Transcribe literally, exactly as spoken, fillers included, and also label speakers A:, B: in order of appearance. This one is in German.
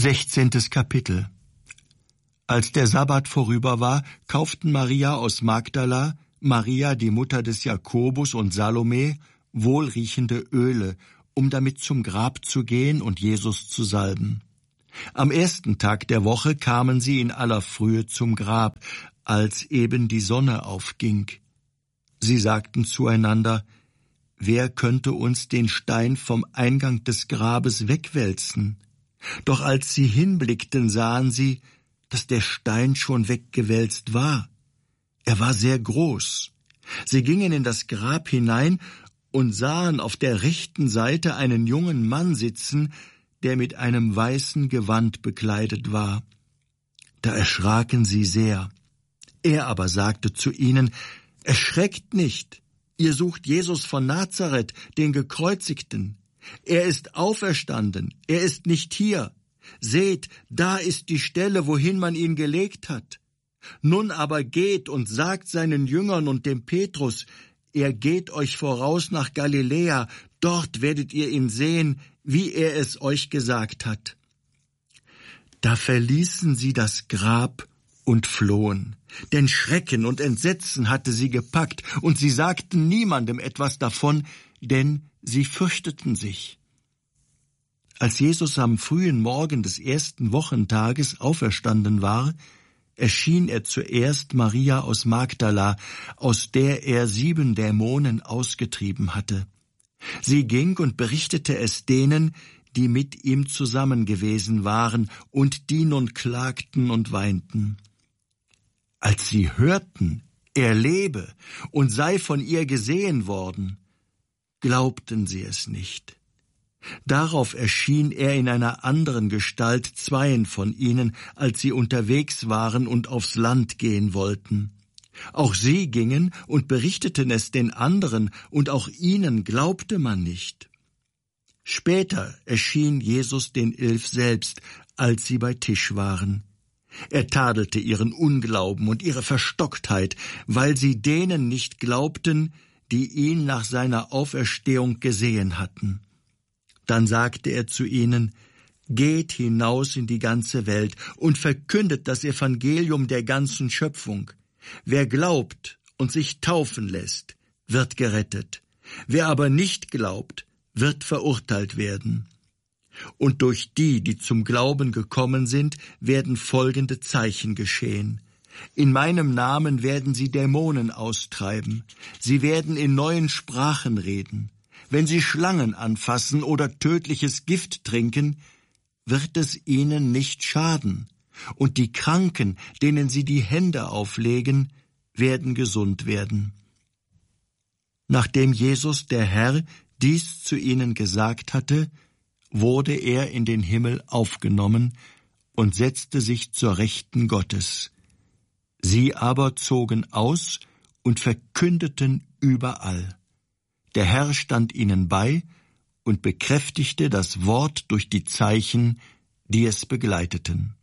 A: Sechzehntes Kapitel. Als der Sabbat vorüber war, kauften Maria aus Magdala, Maria die Mutter des Jakobus und Salome wohlriechende Öle, um damit zum Grab zu gehen und Jesus zu salben. Am ersten Tag der Woche kamen sie in aller Frühe zum Grab, als eben die Sonne aufging. Sie sagten zueinander: Wer könnte uns den Stein vom Eingang des Grabes wegwälzen? Doch als sie hinblickten, sahen sie, dass der Stein schon weggewälzt war. Er war sehr groß. Sie gingen in das Grab hinein und sahen auf der rechten Seite einen jungen Mann sitzen, der mit einem weißen Gewand bekleidet war. Da erschraken sie sehr. Er aber sagte zu ihnen: Erschreckt nicht, ihr sucht Jesus von Nazareth, den Gekreuzigten. Er ist auferstanden, er ist nicht hier. Seht, da ist die Stelle, wohin man ihn gelegt hat. Nun aber geht und sagt seinen Jüngern und dem Petrus, er geht euch voraus nach Galiläa, dort werdet ihr ihn sehen, wie er es euch gesagt hat. Da verließen sie das Grab und flohen, denn Schrecken und Entsetzen hatte sie gepackt, und sie sagten niemandem etwas davon, denn sie fürchteten sich. Als Jesus am frühen Morgen des ersten Wochentages auferstanden war, erschien er zuerst Maria aus Magdala, aus der er sieben Dämonen ausgetrieben hatte. Sie ging und berichtete es denen, die mit ihm zusammen gewesen waren und die nun klagten und weinten. Als sie hörten, er lebe und sei von ihr gesehen worden, glaubten sie es nicht. Darauf erschien er in einer anderen Gestalt zweien von ihnen, als sie unterwegs waren und aufs Land gehen wollten. Auch sie gingen und berichteten es den anderen, und auch ihnen glaubte man nicht. Später erschien Jesus den Elf selbst, als sie bei Tisch waren. Er tadelte ihren Unglauben und ihre Verstocktheit, weil sie denen nicht glaubten, die ihn nach seiner Auferstehung gesehen hatten. Dann sagte er zu ihnen: Geht hinaus in die ganze Welt und verkündet das Evangelium der ganzen Schöpfung. Wer glaubt und sich taufen lässt, wird gerettet. Wer aber nicht glaubt, wird verurteilt werden. Und durch die, die zum Glauben gekommen sind, werden folgende Zeichen geschehen. In meinem Namen werden sie Dämonen austreiben. Sie werden in neuen Sprachen reden. Wenn sie Schlangen anfassen oder tödliches Gift trinken, wird es ihnen nicht schaden. Und die Kranken, denen sie die Hände auflegen, werden gesund werden. Nachdem Jesus, der Herr, dies zu ihnen gesagt hatte, wurde er in den Himmel aufgenommen und setzte sich zur Rechten Gottes. Sie aber zogen aus und verkündeten überall. Der Herr stand ihnen bei und bekräftigte das Wort durch die Zeichen, die es begleiteten.